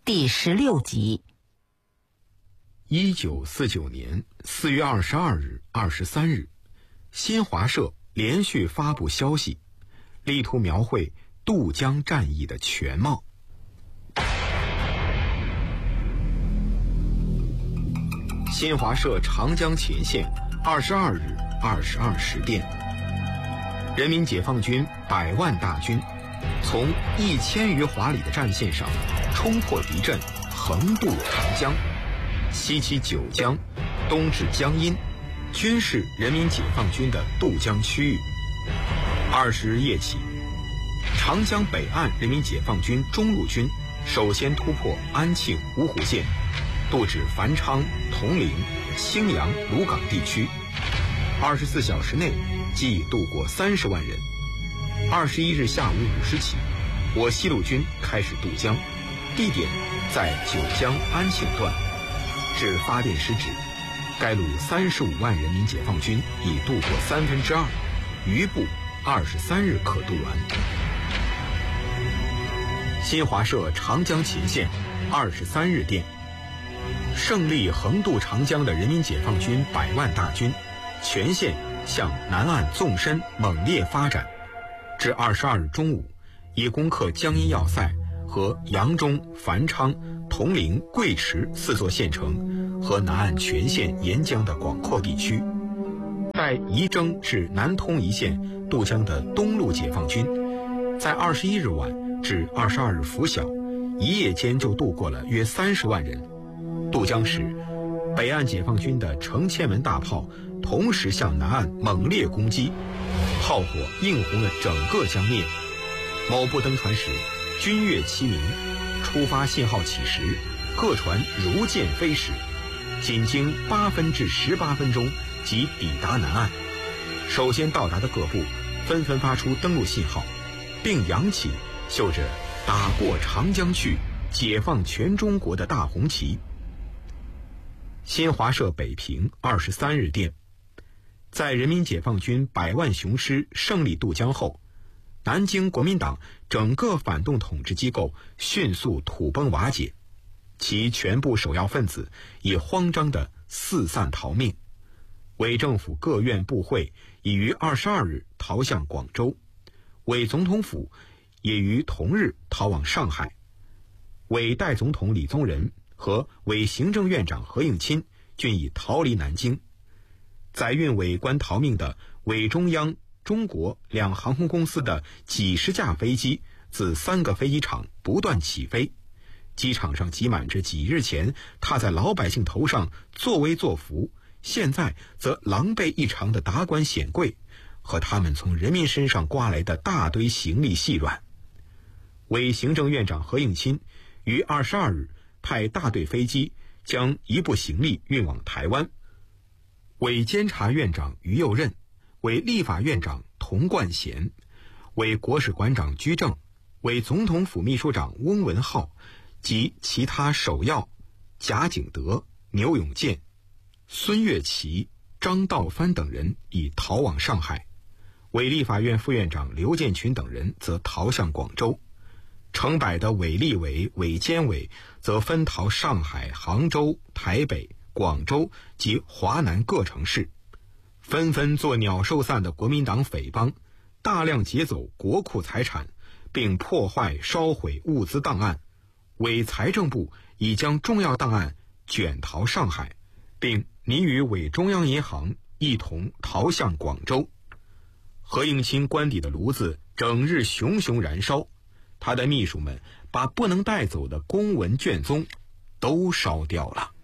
第16集。 1949年4月22日、23日，新华社连续发布消息，力图描绘渡江战役的全貌。新华社长江前线22日22时电，人民解放军100万大军从1000余华里的战线上冲破敌阵，横渡长江，西起九江，东至江阴，均是人民解放军的渡江区域。20日夜起，长江北岸人民解放军中路军首先突破安庆、芜湖线，渡至繁昌、铜陵、兴阳、鲁港地区，24小时内即已渡过30万人。21日下午5时起，我西路军开始渡江，地点在九江安庆段。至发电时止，该路35万人民解放军已渡过2/3，余部23日可渡完。新华社长江前线23日电，胜利横渡长江的人民解放军100万大军全线向南岸纵深猛烈发展，至22日中午，已攻克江阴要塞和扬中、繁昌、铜陵、贵池4座县城和南岸全线沿江的广阔地区。待宜征至南通一线渡江的东路解放军，在21日晚至22日拂晓，一夜间就渡过了约30万人。渡江时，北岸解放军的成千门大炮同时向南岸猛烈攻击，炮火映红了整个江面。某部登船时，军乐齐鸣，出发信号起时，各船如箭飞驶，仅经8分至18分钟即抵达南岸。首先到达的各部纷纷发出登陆信号，并扬起绣着打过长江去，解放全中国的大红旗。新华社北平23日电，在人民解放军100万雄师胜利渡江后，南京国民党整个反动统治机构迅速土崩瓦解，其全部首要分子已慌张地四散逃命。伪政府各院部会已于22日逃向广州，伪总统府也于同日逃往上海。伪代总统李宗仁和伪行政院长何应钦均已逃离南京。载运伪官逃命的伪中央、中国两航空公司的几十架飞机自3个飞机场不断起飞，机场上挤满着几日前踏在老百姓头上作威作福，现在则狼狈异常的达官显贵和他们从人民身上刮来的大堆行李细软。伪行政院长何应钦于22日派大队飞机将一部行李运往台湾。伪监察院长于右任、伪立法院长童冠贤、伪国史馆长居正、伪总统府秘书长翁文浩及其他首要贾景德、牛永健、孙岳祺、张道藩等人已逃往上海，伪立法院副院长刘建群等人则逃向广州，成百的伪立委、伪监委则分逃上海、杭州、台北、广州及华南各城市。纷纷作鸟兽散的国民党匪帮大量劫走国库财产，并破坏烧毁物资档案。伪财政部已将重要档案卷逃上海，并拟与伪中央银行一同逃向广州。何应钦官邸的炉子整日熊熊燃烧，他的秘书们把不能带走的公文卷宗都烧掉了。